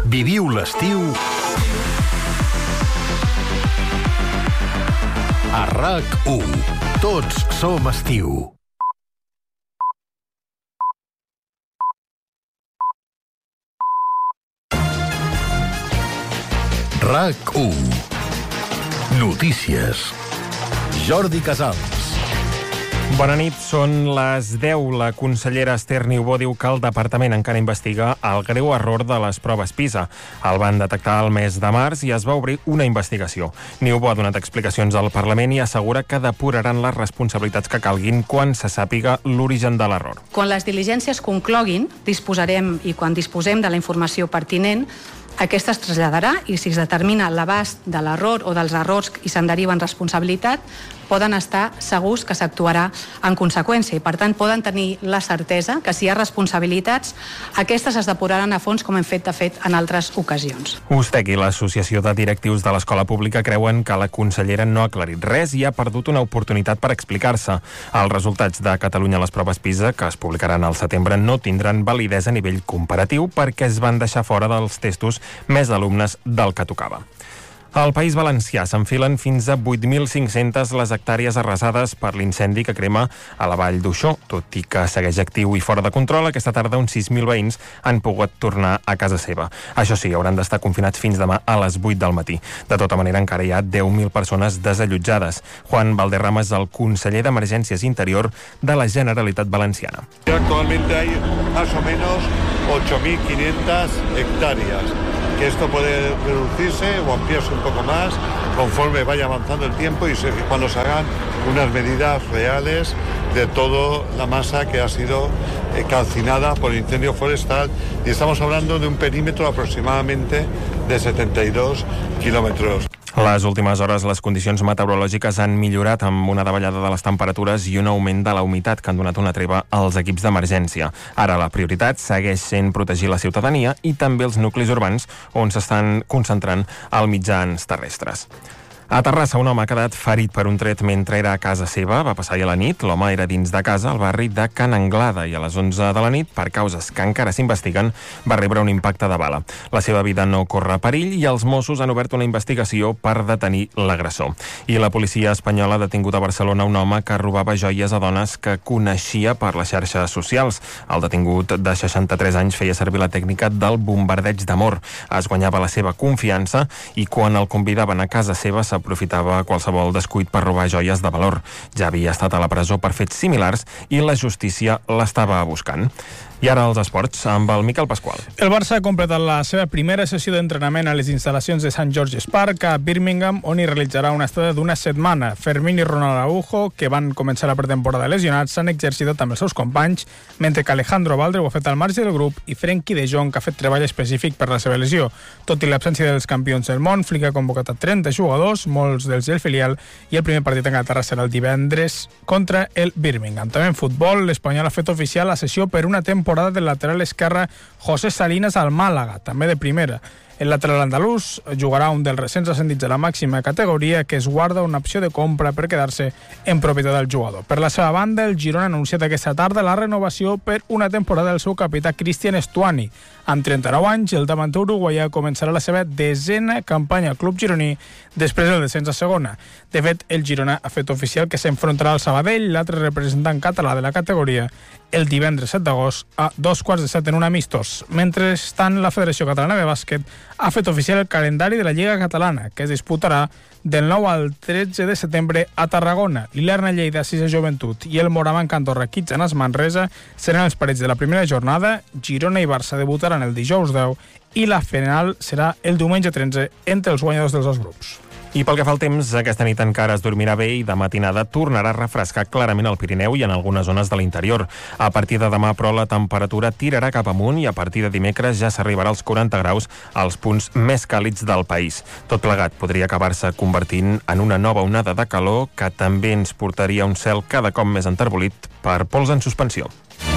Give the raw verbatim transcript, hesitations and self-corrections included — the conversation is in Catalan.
Viviu l'estiu a RAC u. Tots som estiu. RAC u. Notícies. Jordi Casals. Bona nit, són les deu. La consellera Esther Niubó diu que el departament encara investiga el greu error de les proves PISA. El van detectar el mes de març i es va obrir una investigació. Niubó ha donat explicacions al Parlament i assegura que depuraran les responsabilitats que calguin quan se sàpiga l'origen de l'error. Quan les diligències concloguin, disposarem i quan disposem de la informació pertinent, aquesta es traslladarà i si es determina l'abast de l'error o dels errors i se'n deriven responsabilitat, poden estar segurs que s'actuarà en conseqüència i, per tant, poden tenir la certesa que si hi ha responsabilitats, aquestes es depuraran a fons com hem fet, de fet, en altres ocasions. Ustec i l'Associació de Directius de l'Escola Pública creuen que la consellera no ha aclarit res i ha perdut una oportunitat per explicar-se. Els resultats de Catalunya a les proves PISA, que es publicaran al setembre, no tindran validesa a nivell comparatiu perquè es van deixar fora dels testos més alumnes del que tocava. Al País Valencià s'enfilen fins a vuit mil cinc-centes les hectàrees arrasades per l'incendi que crema a la vall d'Uixó. Tot i que segueix actiu i fora de control, aquesta tarda uns sis mil veïns han pogut tornar a casa seva. Això sí, hauran d'estar confinats fins demà a les vuit del matí. De tota manera, encara hi ha deu mil persones desallotjades. Juan Valderrama és el conseller d'Emergències Interior de la Generalitat Valenciana. Actualmente hay más o menos ocho mil quinientas hectáreas. Que esto puede reducirse o ampliarse un poco más conforme vaya avanzando el tiempo y se, cuando se hagan unas medidas reales de toda la masa que ha sido eh, calcinada por el incendio forestal, y estamos hablando de un perímetro aproximadamente de setenta y dos kilómetros. Les últimes hores les condicions meteorològiques han millorat amb una davallada de les temperatures i un augment de la humitat que han donat una treva als equips d'emergència. Ara la prioritat segueix sent protegir la ciutadania i també els nuclis urbans on s'estan concentrant els mitjans terrestres. A Terrassa, un home ha quedat ferit per un tret mentre era a casa seva. Va passar ahir a la nit. L'home era dins de casa, al barri de Can Anglada, i a les onze de la nit, per causes que encara s'investiguen, va rebre un impacte de bala. La seva vida no corre perill i els Mossos han obert una investigació per detenir l'agressor. I la policia espanyola ha detingut a Barcelona un home que robava joies a dones que coneixia per les xarxes socials. El detingut de seixanta-tres anys feia servir la tècnica del bombardeig d'amor. Es guanyava la seva confiança i quan el convidaven a casa seva aprofitava qualsevol descuit per robar joies de valor. Ja havia estat a la presó per fets similars i la justícia l'estava buscant. I ara els esports, amb el Miquel Pasqual. El Barça ha completat la seva primera sessió d'entrenament a les instal·lacions de Sant George's Park a Birmingham, on hi realitzarà una estada d'una setmana. Fermín i Ronald Araujo, que van començar la pretemporada lesionats, s'han exercitat amb els seus companys, mentre que Alejandro Balde ho ha fet al marge del grup i Frenkie de Jong, que ha fet treball específic per la seva lesió. Tot i l'absència dels campions del món, Flick ha convocat a trenta jugadors, molts dels del filial, i el primer partit en Anglaterra serà el divendres contra el Birmingham. També en futbol, l'Espanyol ha fet oficial la cessió per una temporada del lateral esquerre José Salinas al Màlaga, també de primera. El lateral andalús jugarà un dels recents ascendits a la màxima categoria, que es guarda una opció de compra per quedar-se en propietat del jugador. Per la seva banda, el Girona ha anunciat aquesta tarda la renovació per una temporada del seu capità Cristian Estuani. Amb trenta-nou anys, el davanter uruguaià començarà la seva desena campanya al club gironí després del descens a segona. De fet, el Girona ha fet oficial que s'enfrontarà al Sabadell, l'altre representant català de la categoria, el divendres set d'agost a dos quarts de set en un amistós. Mentrestant, la Federació Catalana de Bàsquet ha fet oficial el calendari de la Lliga Catalana, que es disputarà del nou al tretze de setembre a Tarragona. L'Ilerna Lleida, Sisa Joventut, i el Morabanc Andorra Quitxanas Manresa seran els parells de la primera jornada. Girona i Barça debutaran el dijous deu i la final serà el diumenge tretze entre els guanyadors dels dos grups. I pel que fa al temps, aquesta nit encara es dormirà bé i de matinada tornarà a refrescar clarament al Pirineu i en algunes zones de l'interior. A partir de demà, però, la temperatura tirarà cap amunt i a partir de dimecres ja s'arribarà als quaranta graus als punts més càlids del país. Tot plegat podria acabar-se convertint en una nova onada de calor que també ens portaria un cel cada cop més enterbolit per pols en suspensió.